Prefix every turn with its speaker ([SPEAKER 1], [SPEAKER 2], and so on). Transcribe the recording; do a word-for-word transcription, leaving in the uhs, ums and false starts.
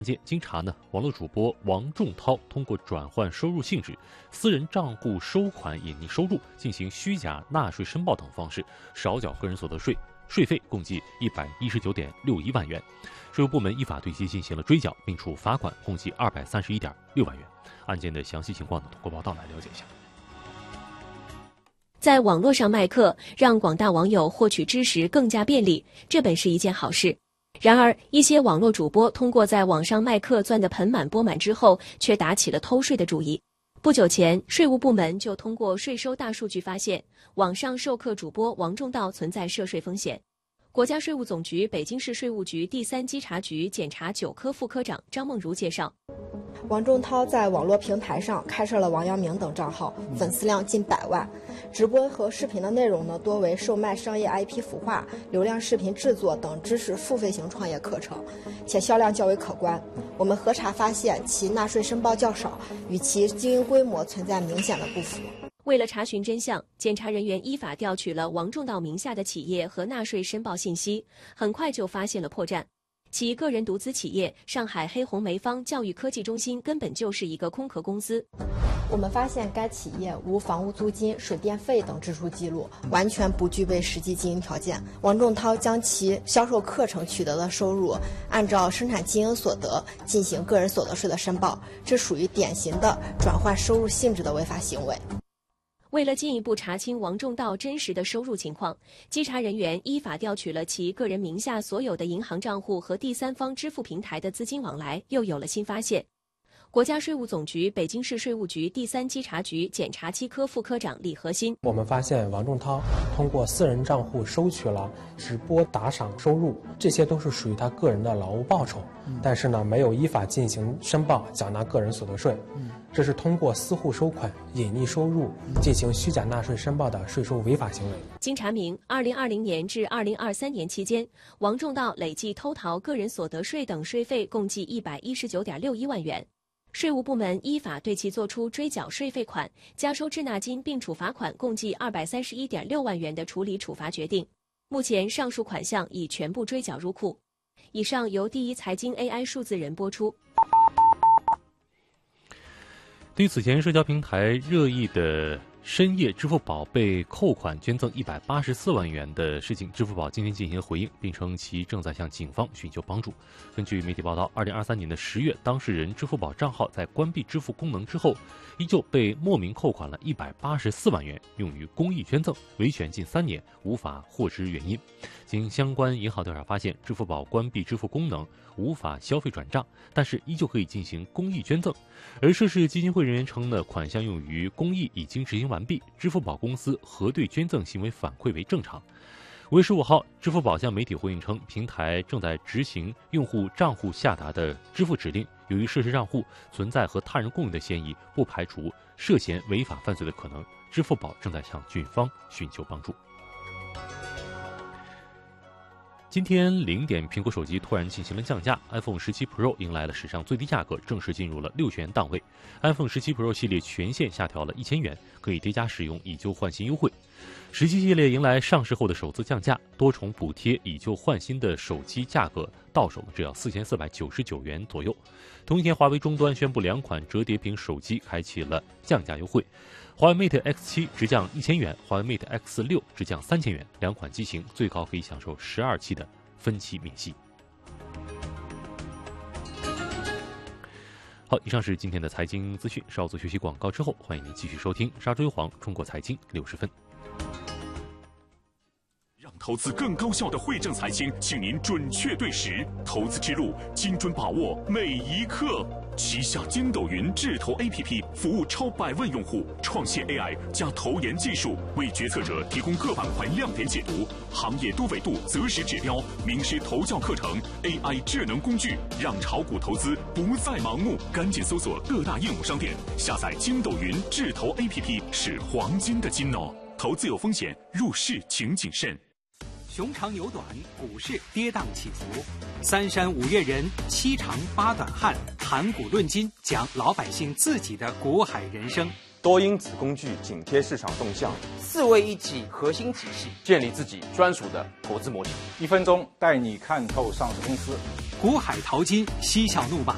[SPEAKER 1] 经查呢，网络主播王仲涛通过转换收入性质、私人账户收款隐匿收入、进行虚假纳税申报等方式，少缴个人所得税，税费共计一百一十九点六一万元。税务部门依法对其进行了追缴，并处罚款共计二百三十一点六万元。案件的详细情况呢，通过报道来了解一下。
[SPEAKER 2] 在网络上卖课，让广大网友获取知识更加便利，这本是一件好事。然而，一些网络主播通过在网上卖课赚得盆满钵满之后，却打起了偷税的主意。不久前，税务部门就通过税收大数据发现，网上授课主播王仲道存在涉税风险。国家税务总局北京市税务局第三稽查局检察九科副科长张梦如介绍，
[SPEAKER 3] 王仲涛在网络平台上开设了王阳明等账号，粉丝量近百万。直播和视频的内容呢，多为售卖商业 I P 孵化、流量视频制作等知识付费型创业课程，且销量较为可观。我们核查发现，其纳税申报较少，与其经营规模存在明显的不符。
[SPEAKER 2] 为了查询真相，检查人员依法调取了王仲道名下的企业和纳税申报信息，很快就发现了破绽。其个人独资企业上海黑红梅方教育科技中心根本就是一个空壳公司。
[SPEAKER 3] 我们发现该企业无房屋租金、水电费等支出记录，完全不具备实际经营条件。王仲涛将其销售课程取得的收入按照生产经营所得进行个人所得税的申报，这属于典型的转换收入性质的违法行为。
[SPEAKER 2] 为了进一步查清王仲道真实的收入情况，稽查人员依法调取了其个人名下所有的银行账户和第三方支付平台的资金往来，又有了新发现。国家税务总局北京市税务局第三稽查局检察七科副科长李和新，
[SPEAKER 4] 我们发现王仲涛通过私人账户收取了直播打赏收入，这些都是属于他个人的劳务报酬，但是呢，没有依法进行申报缴纳个人所得税，这是通过私户收款隐匿收入进行虚假纳税申报的税收违法行为。
[SPEAKER 2] 经查明，二零二零年至二零二三年期间，王仲道累计偷逃个人所得税等税费共计一百一十九点六一万元。税务部门依法对其作出追缴税费款、加收滞纳金并处罚款共计二百三十一点六万元的处理处罚决定。目前上述款项已全部追缴入库。以上由第一财经 A I 数字人播出。
[SPEAKER 1] 对于此前社交平台热议的深夜支付宝被扣款捐赠一百八十四万元的事情，支付宝今天进行了回应，并称其正在向警方寻求帮助。根据媒体报道，二零二三年的十月，当事人支付宝账号在关闭支付功能之后，依旧被莫名扣款了一百八十四万元，用于公益捐赠，维权近三年，无法获知原因。经相关银行调查发现，支付宝关闭支付功能，无法消费转账，但是依旧可以进行公益捐赠。而涉事基金会人员称呢，款项用于公益已经执行完毕，支付宝公司核对捐赠行为反馈为正常。五月十五号，支付宝向媒体回应称，平台正在执行用户账户下达的支付指令，由于涉事账户存在和他人共用的嫌疑，不排除涉嫌违法犯罪的可能。支付宝正在向警方寻求帮助。今天零点，苹果手机突然进行了降价 ，iPhone 十七 Pro 迎来了史上最低价格，正式进入了六千元档位。iPhone 十七 Pro 系列全线下调了一千元，可以叠加使用以旧换新优惠。十七系列迎来上市后的首次降价，多重补贴以旧换新的手机价格到手只要四千四百九十九元左右。同一天，华为终端宣布两款折叠屏手机开启了降价优惠。华为 Mate X 七 直降一千元，华为 Mate X 六 直降三千元，两款机型最高可以享受十二期的分期免息。好，以上是今天的财经资讯，稍作休息广告之后，欢迎您继续收听沙洲优皇中国财经六十分。
[SPEAKER 5] 让投资更高效的汇正财经，请您准确对时，投资之路精准把握每一刻。旗下筋斗云智投 A P P 服务超百万用户，创新 A I 加投研技术，为决策者提供各板块亮点解读、行业多维度择时指标、名师投教课程、A I 智能工具，让炒股投资不再盲目。赶紧搜索各大应用商店，下载筋斗云智投 A P P， 是黄金的金哦。投资有风险，入市请谨慎。
[SPEAKER 6] 熊长牛短，股市跌宕起伏，三山五岳人，七长八短汉，谈股论金，讲老百姓自己的股海人生。
[SPEAKER 7] 多因子工具紧贴市场动向，
[SPEAKER 8] 四位一体核心体系，
[SPEAKER 7] 建立自己专属的投资模型。
[SPEAKER 9] 一分钟带你看透上市公司，
[SPEAKER 6] 股海淘金，嬉笑怒骂，